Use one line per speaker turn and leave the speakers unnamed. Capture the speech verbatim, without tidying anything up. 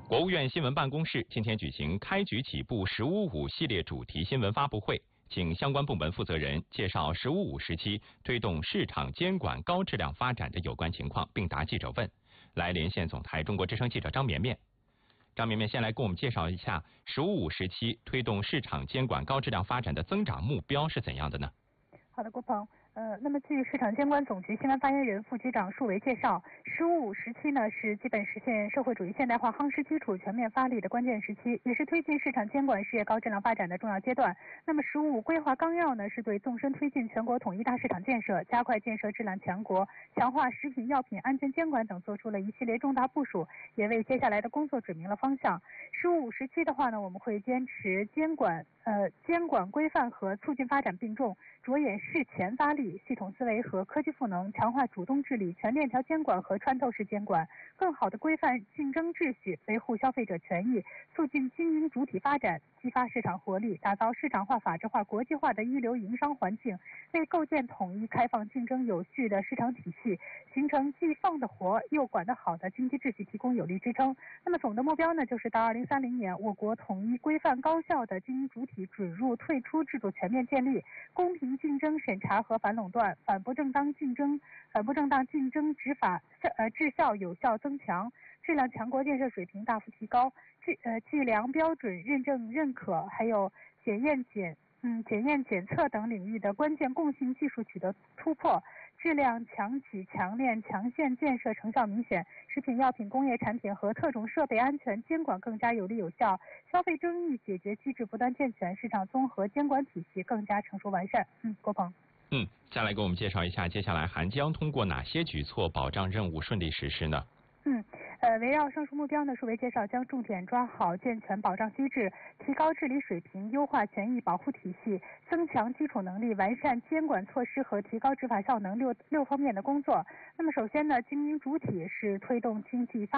国务院新闻办公室今天举行开局起步“十五五”系列主题新闻发布会，请相关部门负责人介绍“十五五”时期推动市场监管高质量发展的有关情况，并答记者问。来连线总台中国之声记者张绵绵。张绵绵先来给我们介绍一下“十五五”时期推动市场监管高质量发展的增长目标是怎样的呢？
好的，郭鹏。呃，那么据市场监管总局新闻发言人副局长束维介绍，“十五五”时期呢是基本实现社会主义现代化夯实基础、全面发力的关键时期，也是推进市场监管事业高质量发展的重要阶段。那么“十五五”规划纲要呢，是对纵深推进全国统一大市场建设、加快建设质量强国、强化食品药品安全监管等作出了一系列重大部署，也为接下来的工作指明了方向。“十五五”时期的话呢，我们会坚持监管呃监管规范和促进发展并重，着眼事前发力、系统思维和科技赋能，强化主动治理、全链条监管和穿透式监管，更好地规范竞争秩序，维护消费者权益，促进经营主体发展，激发市场活力，打造市场化、法治化、国际化的一流营商环境，为构建统一、开放、竞争有序的市场体系，形成既放得活又管得好的经济秩序提供有力支撑。那么总的目标呢，就是到二零三零年，我国统一、规范、高效的经营主体准入、退出制度全面建立，公平竞争审查和反垄断、反不正当竞争、反不正当竞争执法呃质效有效增强，质量强国建设水平大幅提高，质呃计量标准认证认可，还有检验检嗯检验检测等领域的关键共性技术取得突破，质量强企强链强线建设成效明显，食品药品工业产品和特种设备安全监管更加有力有效，消费争议解决机制不断健全，市场综合监管体系更加成熟完善。嗯，郭鹏。
嗯，再来给我们介绍一下，接下来还将通过哪些举措保障任务顺利实施呢？
嗯，呃，围绕上述目标呢，束维介绍将重点抓好健全保障机制，提高治理水平，优化权益保护体系，增强基础能力，完善监管措施和提高执法效能六六方面的工作。那么首先呢，经营主体是推动经济发